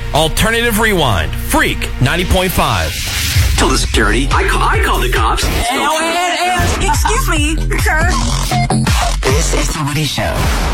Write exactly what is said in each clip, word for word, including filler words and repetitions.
Alternative Rewind. Freak ninety point five. Tell the security. I call, I called the cops. And, and, and, excuse me, sir. This is the Woody Show.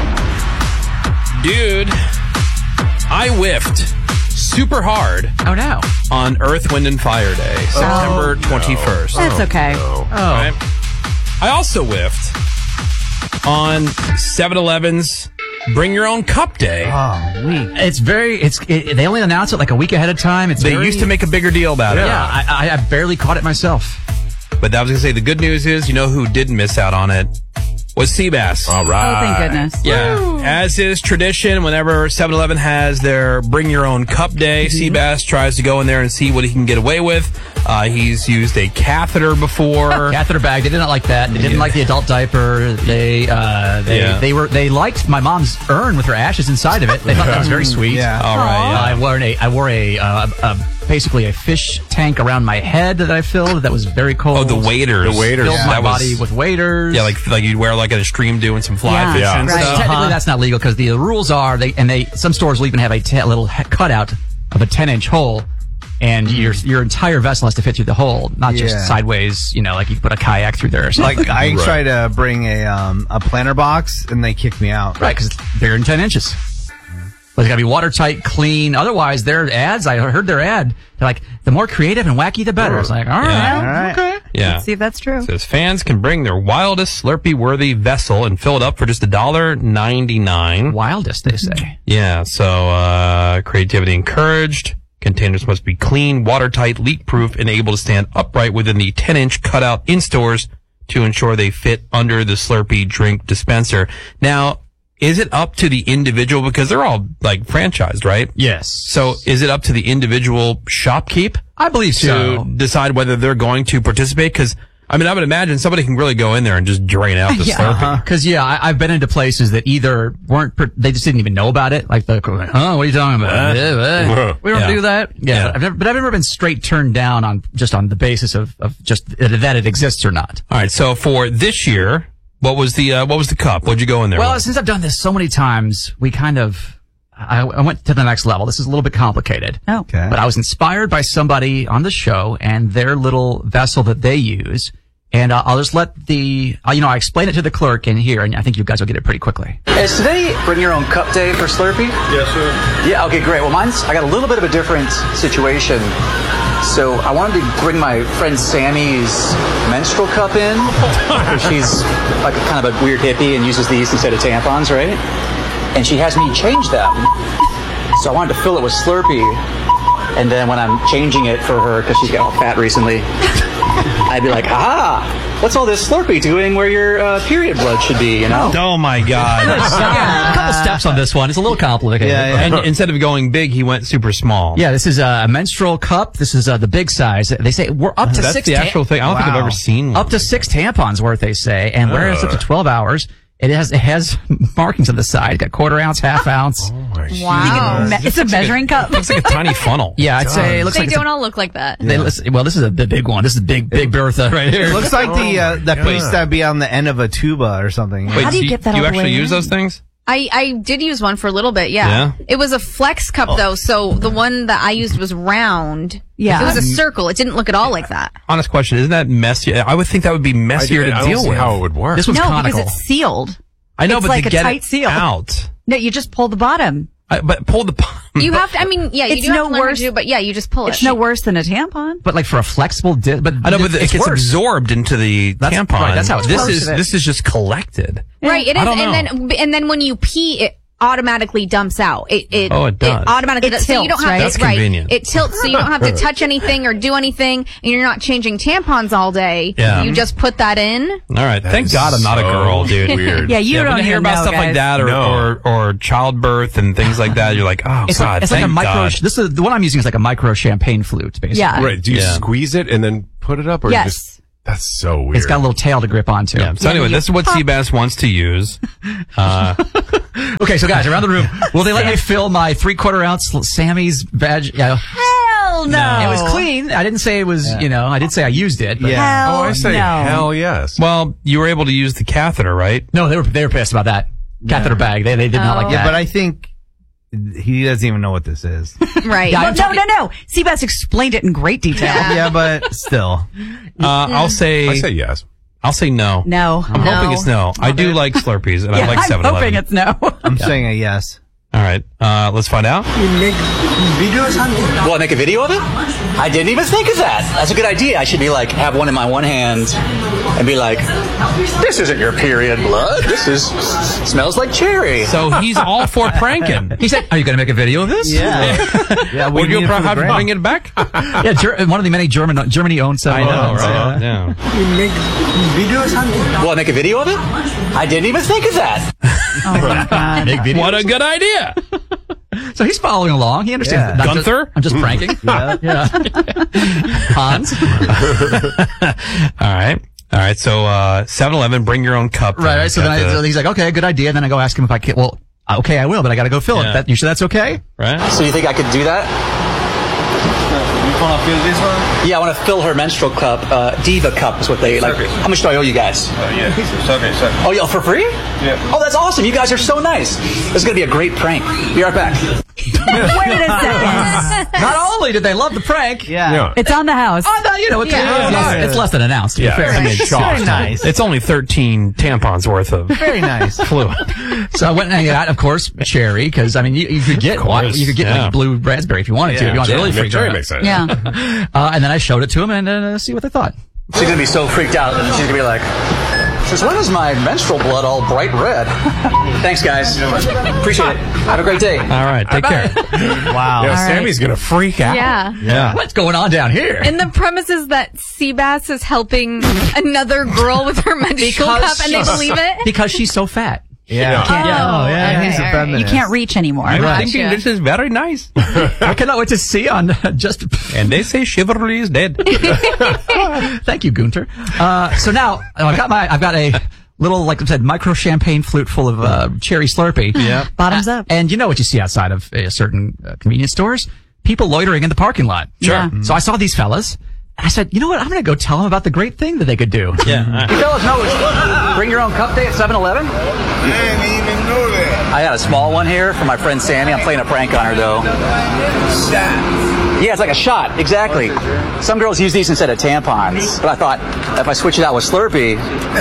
Dude, I whiffed super hard. Oh, no. On Earth, Wind, and Fire Day, September twenty-first. That's okay. Oh. Right? I also whiffed on seven eleven's Bring Your Own Cup Day. Oh, weak. It's very, it's, it, they only announce it like a week ahead of time. It's They very, used to make a bigger deal about yeah, it. Yeah, I, I barely caught it myself. But I was going to say, the good news is, you know who didn't miss out on it? Was Seabass. All right. Oh, thank goodness. Yeah. Woo. As is tradition, whenever seven eleven has their Bring Your Own Cup Day, mm-hmm. Seabass tries to go in there and see what he can get away with. Uh, he's used a catheter before. Catheter bag. They didn't like that. They didn't yeah. like the adult diaper. They, uh, they, yeah. they were, they liked my mom's urn with her ashes inside of it. They thought that was very sweet. Yeah. All right. Uh, I wore a, I wore a, uh, a, basically a fish tank around my head that I filled. That was very cold. Oh, the waders. The waders. Filled Yeah. my That was- body with waders. Yeah, like like you'd wear like an extreme doing some fly Yeah. fishing Yeah. and Right. stuff. Technically, Uh-huh. that's not legal because the rules are they and they some stores will even have a t- little he- cutout of a ten inch hole, and your your entire vessel has to fit through the hole, not just Yeah. sideways. You know, like you put a kayak through there or something. Like I Right. tried to bring a um a planter box and they kicked me out. Right, because it's bigger than ten inches. But it's got to be watertight, clean. Otherwise, their ads, I heard their ad, they're like, the more creative and wacky, the better. It's like, all right, Yeah. All right. okay. Yeah. Let's see if that's true. It says fans can bring their wildest Slurpee-worthy vessel and fill it up for just one dollar ninety-nine. Wildest, they say. Yeah, so uh creativity encouraged. Containers must be clean, watertight, leak-proof, and able to stand upright within the ten inch cutout in stores to ensure they fit under the Slurpee drink dispenser. Now, is it up to the individual, because they're all like franchised, right? Yes. So is it up to the individual shopkeep I believe to so. decide whether they're going to participate? Because I mean, I would imagine somebody can really go in there and just drain out the Slurpee. Because yeah, I, I've been into places that either weren't, per- they just didn't even know about it. Like the, oh, what are you talking about? Uh, Uh, uh, we don't yeah. do that. Yeah, Yeah. But, I've never, but I've never been straight turned down on just on the basis of of just that it exists or not. All right, so for this year, what was the uh, what was the cup? What'd you go in there Well, with? since I've done this so many times, we kind of, I, I went to the next level. This is a little bit complicated. Oh. Okay. But I was inspired by somebody on the show and their little vessel that they use. And uh, I'll just let the, uh, you know, I explain it to the clerk in here, and I think you guys will get it pretty quickly. Is today Bring Your Own Cup Day for Slurpee? Yes, sir. Yeah, okay, great. Well, mine's, I got a little bit of a different situation. So I wanted to bring my friend Sammy's menstrual cup in. She's like a kind of a weird hippie and uses these instead of tampons, right? And she has me change them. So I wanted to fill it with Slurpee. And then when I'm changing it for her, because she's got all fat recently, I'd be like, ah, what's all this Slurpee doing where your uh, period blood should be, you know? Oh my God! Again, a couple steps on this one. It's a little complicated. Yeah, yeah. And instead of going big, he went super small. Yeah, this is a menstrual cup. This is uh, the big size. They say we're up to That's six. the ta- actual thing. I don't think I've Wow. ever seen one. Up to six tampons worth, they say, and wear it up to twelve hours. It has it has markings on the side. Got quarter ounce, half ounce. Wow. Me- it's a measuring cup. Looks like a tiny funnel. Yeah, I'd say it looks They like it's don't a, all look like that. they, listen- well, this is a the big one. This is big big Bertha right here. It looks like the uh, that piece that'd be on the end of a tuba or something. Wait, How do you so get that you all the actually way use in? those things? I, I did use one for a little bit, yeah. Yeah? It was a flex cup, though, so the one that I used was round. Yeah. It was a circle. It didn't look at all like that. Honest question, isn't that messy? I would think that would be messier I, to I don't deal see with. how it would work. This one's No, conical. because it's sealed. I know, it's but like to a get tight it seal. out, No, you just pull the bottom. I, but pull the. You have to, I mean, yeah, you It's do no have to learn how worse- to do, but yeah, you just pull it. It's no worse than a tampon. But like for a flexible, di- but I know, but it it's gets worse. absorbed into the That's- tampon. right, that's how it's this supposed is to be. this is just collected. Right, it I is, don't and know. then, and then when you pee, it automatically dumps out. It, it, Oh, it does. automatically It does. So you don't tilts, have right? to, That's right. convenient. It tilts, so you don't have to touch anything or do anything, and you're not changing tampons all day. Yeah. You just put that in. All right, thank is God I'm not a so girl, dude. Weird. Yeah, you yeah, don't when you hear even about know, stuff guys. like that, or, No. or or childbirth and things like that, you're like, oh It's God, like, it's like thank a micro. God. This is the one I'm using is like a micro champagne flute, basically. Yeah. Right. Do you Yeah. squeeze it and then put it up? Or Yes. Just, that's so weird. It's got a little tail to grip onto. Yeah. So anyway, this is what Seabass wants to use. Uh, Okay, so guys, around the room, will they let me fill my three quarter ounce Sammy's vag? Yeah. Hell no. It was clean. I didn't say it was, you know, I did say I used it. But Yeah. Hell Oh, I say no. hell yes. well, you were able to use the catheter, right? No, they were they were pissed about that catheter bag. They they did not like Oh. that. Yeah, but I think he doesn't even know what this is. Right. Well, no, no, no. Seabass explained it in great detail. Yeah, but still. Uh, I'll say. I say yes. I'll say no. No. I'm No. hoping it's no. I do like Slurpees, and I Yeah, like I'm seven eleven. hoping it's no. I'm saying a yes. All right. Uh, let's find out. Will I make a video of it? I didn't even think of that. That's a good idea. I should be like, have one in my one hand and be like, this isn't your period blood. This is, smells like cherry. So he's all for pranking. He said, "Are you going to make a video of this?" Yeah. Yeah, we Would you need it for the have to gram. bring it back? yeah. Ger- one of the many German Germany-owned I seven know, elevens. right? Yeah. Will I make a video of it? I didn't even think of that. Oh my God. Big video. What a good idea. So he's following along. He understands. Yeah. that. I'm just- Gunther? I'm just pranking. Yeah. yeah. Hans. All right. All right. So, uh, seven eleven, bring your own cup. Right. right. So then Got I, the- so he's like, okay, good idea. Then I go ask him if I can. Well, okay, I will, but I got to go fill Yeah. it. That, you sure that's okay? right? So you think I could do that? You want to fill this one? Yeah, I want to fill her menstrual cup. Uh, Diva cup is what they like. Service. How much do I owe you guys? Uh, yeah. Sorry, sorry. Oh, yeah, for free? Yeah. Oh, that's awesome. You guys are so nice. This is going to be a great prank. Be right back. Wait a second. Not only did they love the prank, Yeah. Yeah. It's on the house. oh, no, you know, it's, Yeah. it's, less, Yeah. it's less than announced. To Yeah. be fair. I mean, Very shocked. nice. It's only thirteen tampons worth of Very nice. fluid. So I went and I got, of course, cherry, because I mean, you, you could get course, you could get yeah. like blue raspberry if you wanted to. If you wanted to really freak Cherry out. makes sense. Yeah. Uh, and then I showed it to him and uh, see what they thought. She's going to be so freaked out, and she's going to be like, since when is my menstrual blood all bright red? Thanks, guys. Appreciate it. Have a great day. All right. Take care. Wow. Yeah, right. Sammy's gonna freak out. Yeah. Yeah. What's going on down here? And the premise is that Seabass is helping another girl with her menstrual cup, and they she's- believe it. because she's so fat. Yeah. Oh, yeah, okay, he's a all right. feminist. You can't reach anymore. I'm Right. thinking Gotcha. this is very nice. I cannot wait to see on uh, just. And they say chivalry is dead. Thank you, Gunter. Uh, so now I've got my I've got a little, like I said, micro champagne flute full of uh, cherry Slurpee. Yeah. Bottoms up. And you know what you see outside of uh, certain uh, convenience stores? People loitering in the parking lot. Sure. Yeah. So I saw these fellas. And I said, you know what? I'm going to go tell them about the great thing that they could do. Yeah. You fellas know it's bring your own cup day at seven eleven? I didn't even know that. I got a small one here for my friend Sammy. I'm playing a prank on her, though. Yeah, it's like a shot. Exactly. Some girls use these instead of tampons. But I thought, if I switch it out with Slurpee,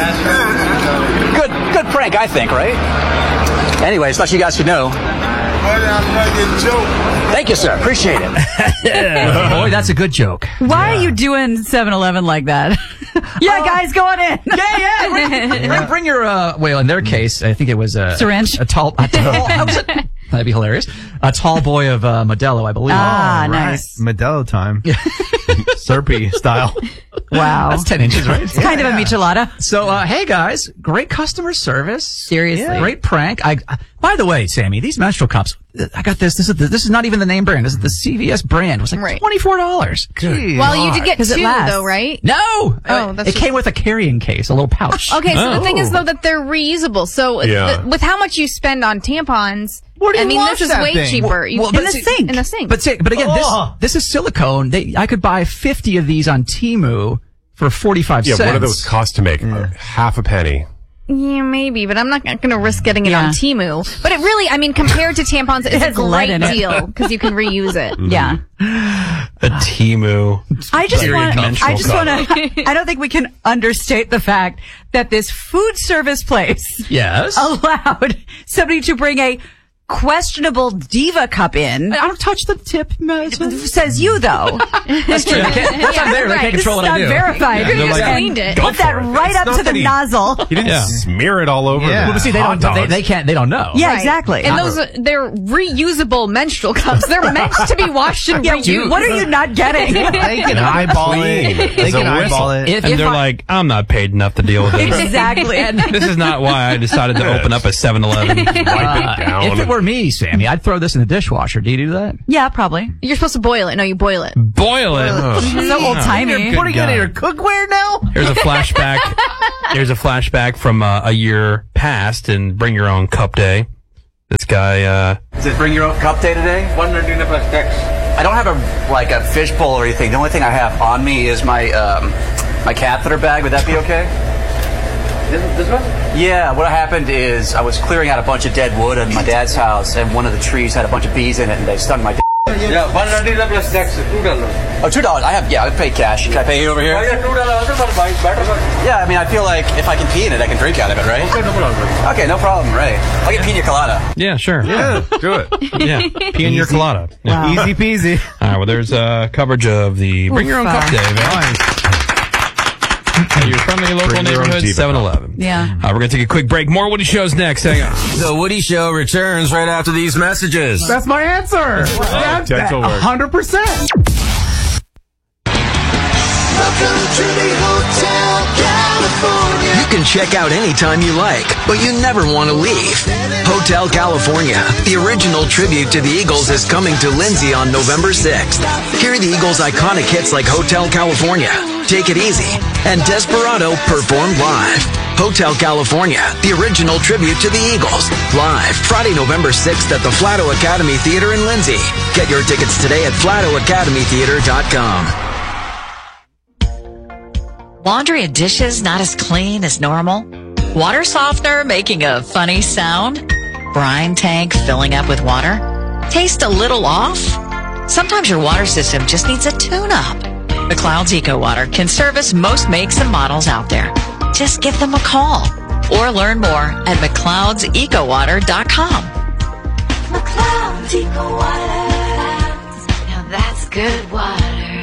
good good prank, I think, right? Anyways, thought you guys should know. What a fucking joke. Thank you, sir. Appreciate it. Boy, that's a good joke. Why are you doing seven eleven like that? yeah, guys, go on in. Yeah, yeah. Bring, bring, bring your, uh, well, in their case, I think it was a Syringe? A tall, a tall how was it? That'd be hilarious. A tall boy of uh, Modelo, I believe. Ah, Right. nice. Modelo time. Slurpee style. Wow. That's ten inches, right? It's kind of a michelada. So, uh, hey guys, great customer service. Seriously. Great prank. I, I, by the way, Sammy, these menstrual cups, I got this. This is the, this is not even the name brand. This is the C V S brand. It was like Right. twenty-four dollars. Well, you did get 'Cause it two, lasts. though, right? No. Oh, Uh, that's it just- came with a carrying case, a little pouch. Okay, so the thing is, Oh. though, that they're reusable. So Yeah. th- with how much you spend on tampons, Where do I you mean, wash this is that way thing? cheaper. You- Well, in but the see- sink. In the sink. But see, but again, Oh. this this is silicone. They, I could buy fifty of these on Temu for forty-five Yeah, cents. what do those cost to make? Uh, half a penny. Yeah, maybe, but I'm not going to risk getting it Yeah. on Temu. But it really, I mean, compared to tampons, it's a has lead great in it. deal because you can reuse it. Yeah. A Timu. I just Period want. menstrual I just cup. want to. I don't think we can understate the fact that this food service place Yes. allowed somebody to bring a questionable diva cup in. I don't touch the tip. man. Says you though. That's true. They can't, that's not there. They right. can't This control is what I not do. verified. Yeah, they're like, And cleaned it. Put that right It's up not to the that he- nozzle. He didn't Yeah. smear it all over. Yeah. the Well, but see, they hot don't. They, dogs. they can't. They don't know. Yeah, Right. exactly. And those, are, they're reusable menstrual cups. They're meant to be washed and Yeah, reused. what are you not getting? They can eyeball it. Clean. They It's a can eyeball whistle. it. If, And if they're I- like, I'm not paid enough to deal with this. Exactly. This is not why I decided to open up a seven eleven. Wipe it down. if it were me, Sammy, I'd throw this in the dishwasher. Do you do that? Yeah, probably. You're supposed to boil it. No, you boil it. Boil it. So old timey. Putting it in your cookware now? Here's a flashback. Here's a flashback from uh, a year past and Bring Your Own Cup Day. This guy, uh, Is it bring your own cup day today? one hundred plus tax. I don't have a like a fishbowl or anything. The only thing I have on me is my um, my catheter bag. Would that be okay? This, this one? Yeah, what happened is I was clearing out a bunch of dead wood in my dad's house, and one of the trees had a bunch of bees in it, and they stung my d***. Yeah, one ninety plus tax, two dollars. Oh, two dollars. I have, yeah, I pay cash. Can I pay you over here? Oh, yeah, two dollars. Better. Yeah, I mean, I feel like if I can pee in it, I can drink out of it, right? Okay, no problem. Okay, no problem, right. I'll get pina colada. Yeah, sure. Yeah, do it. Yeah, pee in your colada. Yeah. Easy peasy. All right, well, there's uh, coverage of the Bring Your Own Cup Day event. At your friendly local Bring your own neighborhood tea seven eleven. Yeah. Uh, we're going to take a quick break. More Woody Shows next. Hang on. The Woody Show returns right after these messages. That's my answer. That's Dental that, work. one hundred percent. Welcome to the Hotel California. You can check out anytime you like, but you never want to leave. Hotel California, the original tribute to the Eagles, is coming to Lindsay on November sixth. Hear the Eagles' iconic hits like Hotel California, Take It Easy, and Desperado performed live. Hotel California, the original tribute to the Eagles, live Friday, November sixth at the Flatto Academy Theater in Lindsay. Get your tickets today at flatto academy theater dot com. Laundry and dishes not as clean as normal? Water softener making a funny sound? Brine tank filling up with water? Taste a little off? Sometimes your water system just needs a tune-up. McLeod's Eco Water can service most makes and models out there. Just give them a call or learn more at mcleods eco water dot com. McLeod's Eco Water. Now that's good water.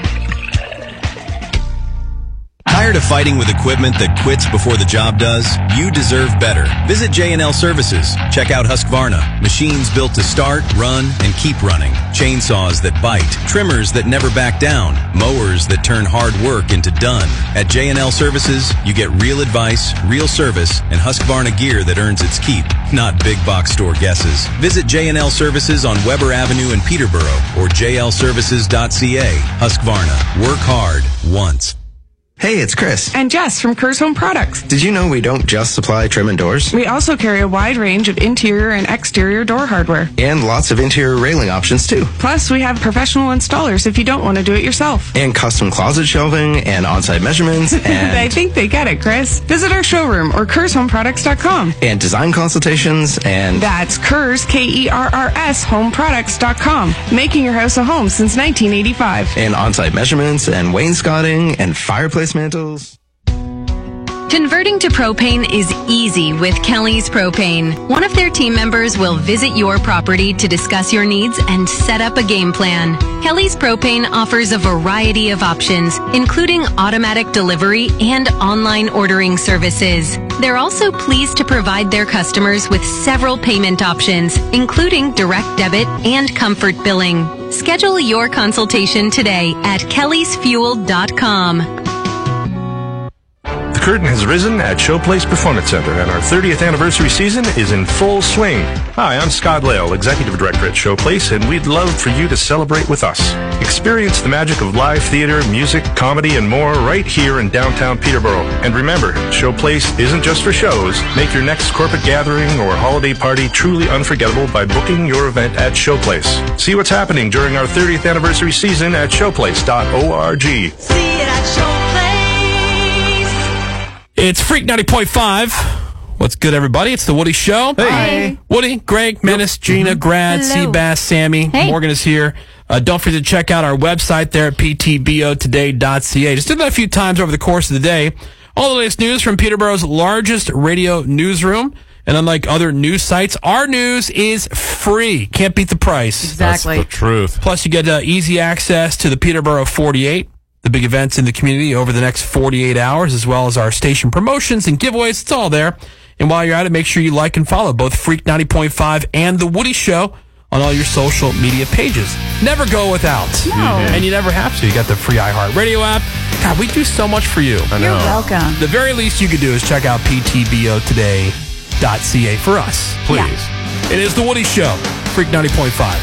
Tired of fighting with equipment that quits before the job does? You deserve better. Visit J and L Services. Check out Husqvarna. Machines built to start, run, and keep running. Chainsaws that bite. Trimmers that never back down. Mowers that turn hard work into done. At J and L Services, you get real advice, real service, and Husqvarna gear that earns its keep, not big box store guesses. Visit J and L Services on Weber Avenue in Peterborough or j l services dot c a. Husqvarna. Work hard once. Hey, it's Chris. And Jess from Kerr's Home Products. Did you know we don't just supply trim and doors? We also carry a wide range of interior and exterior door hardware. And lots of interior railing options, too. Plus, we have professional installers if you don't want to do it yourself. And custom closet shelving and on-site measurements and... I think they get it, Chris. Visit our showroom or Kerrs Home Products dot com. And design consultations and... That's Kerrs, K E R R S, Home Products dot com. Making your house a home since nineteen eighty-five. And on-site measurements and wainscoting and fireplace mantles. Converting to propane is easy with Kelly's Propane. One of their team members will visit your property to discuss your needs and set up a game plan. Kelly's Propane offers a variety of options, including automatic delivery and online ordering services. They're also pleased to provide their customers with several payment options, including direct debit and comfort billing. Schedule your consultation today at kellys fuel dot com. The curtain has risen at Showplace Performance Center, and our thirtieth anniversary season is in full swing. Hi, I'm Scott Lale, Executive Director at Showplace, and we'd love for you to celebrate with us. Experience the magic of live theater, music, comedy, and more right here in downtown Peterborough. And remember, Showplace isn't just for shows. Make your next corporate gathering or holiday party truly unforgettable by booking your event at Showplace. See what's happening during our thirtieth anniversary season at showplace dot org. See it at Showplace. It's Freak ninety point five. What's good, everybody? It's the Woody Show. Hey. Hi. Woody, Greg, Menace, Gina, Grad, Hello. Seabass, Sammy. Hey. Morgan is here. Uh, don't forget to check out our website there at p t b o today dot c a. Just did that a few times over the course of the day. All the latest news from Peterborough's largest radio newsroom. And unlike other news sites, our news is free. Can't beat the price. Exactly. That's the truth. Plus, you get uh, easy access to the Peterborough forty-eight, the big events in the community over the next forty-eight hours, as well as our station promotions and giveaways. It's all there. And while you're at it, make sure you like and follow both Freak ninety point five and The Woody Show on all your social media pages. Never go without. No. And you never have to. You got the free iHeartRadio app. God, we do so much for you. I know. You're welcome. The very least you could do is check out p t b o today dot c a for us. Please. Yeah. It is The Woody Show, Freak ninety point five.